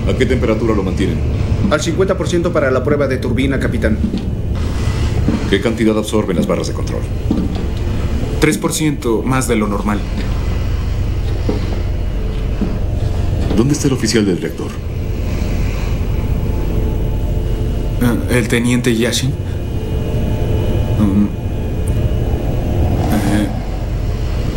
¿A qué temperatura lo mantienen? Al 50% para la prueba de turbina, capitán. ¿Qué cantidad absorben las barras de control? 3% más de lo normal. ¿Dónde está el oficial del reactor? ¿El teniente Yashin?